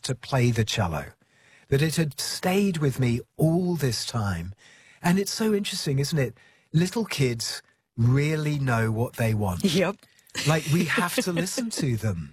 to play the cello, that it had stayed with me all this time. And it's so interesting, isn't it? Little kids really know what they want. Yep. Like, we have to listen to them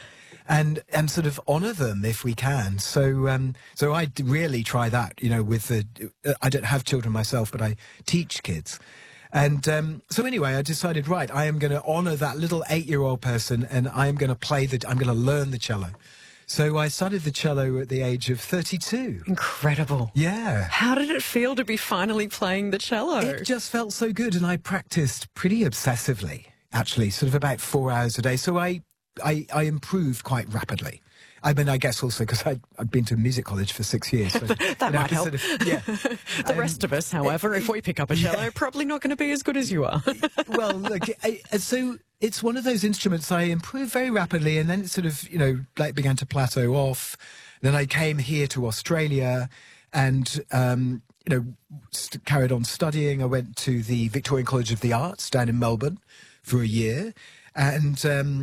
and sort of honour them if we can. So so I really try that, you know, with the... I don't have children myself, but I teach kids. And so anyway, I decided, right, I am going to honour that little 8-year-old person, and I am going to I'm going to learn the cello. So I started the cello at the age of 32. Incredible. Yeah. How did it feel to be finally playing the cello? It just felt so good, and I practiced pretty obsessively, actually, sort of about 4 hours a day. So I improved quite rapidly. I mean, I guess also because I'd been to music college for 6 years. So, that might help. sort of, yeah. The rest of us, however, if we pick up a cello, probably not going to be as good as you are. Well, look, so it's one of those instruments I improved very rapidly, and then it sort of, you know, like began to plateau off. Then I came here to Australia and, you know, carried on studying. I went to the Victorian College of the Arts down in Melbourne for a year. And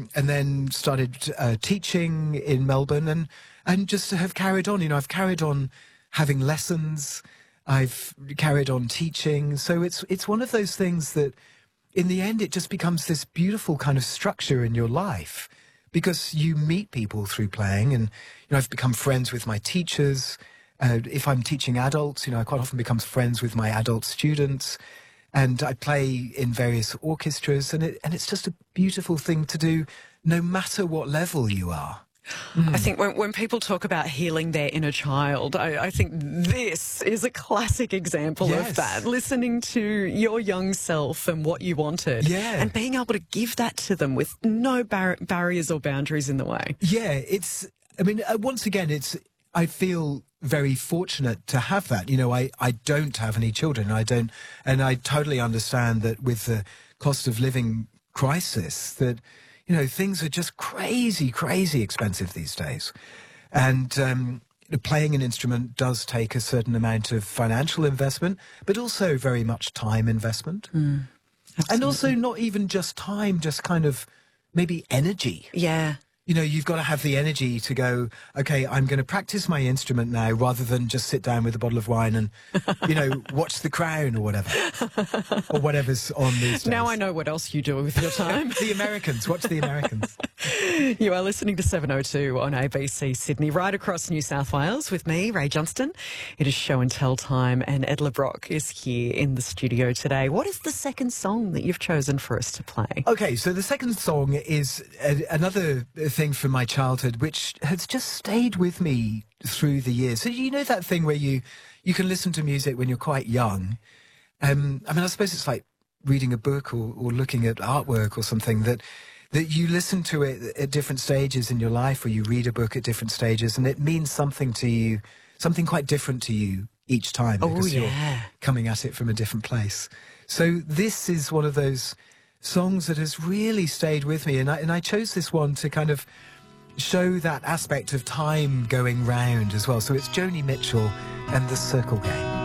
then started teaching in Melbourne and just have carried on. You know, I've carried on having lessons. I've carried on teaching. So it's one of those things that in the end it just becomes this beautiful kind of structure in your life because you meet people through playing. And, you know, I've become friends with my teachers. If I'm teaching adults, you know, I quite often become friends with my adult students. And I play in various orchestras, and it's just a beautiful thing to do, no matter what level you are. I think when people talk about healing their inner child, I think this is a classic example of that. Listening to your young self and what you wanted, and being able to give that to them with no barriers or boundaries in the way. Yeah, I mean, once again, I feel very fortunate to have that. You know, I don't have any children. And I totally understand that with the cost of living crisis that, you know, things are just crazy, crazy expensive these days. And playing an instrument does take a certain amount of financial investment, but also very much time investment. And also not even just time, just kind of maybe energy. Yeah. You know, you've got to have the energy to go, okay, I'm going to practice my instrument now rather than just sit down with a bottle of wine and, you know, watch The Crown or whatever. Or whatever's on these days. Now I know what else you do with your time. The Americans. Watch The Americans. You are listening to 702 on ABC Sydney, right across New South Wales with me, Ray Johnston. It is show and tell time, and Ed LeBrock is here in the studio today. What is the second song that you've chosen for us to play? Okay, so the second song is another thing from my childhood, which has just stayed with me through the years. So you know that thing where you can listen to music when you're quite young. I mean, I suppose it's like reading a book or looking at artwork or something that you listen to it at different stages in your life, or you read a book at different stages, and it means something to you, something quite different to you each time because you're coming at it from a different place. So this is one of those songs that has really stayed with me, and I chose this one to kind of show that aspect of time going round as well. So it's Joni Mitchell and The Circle Game.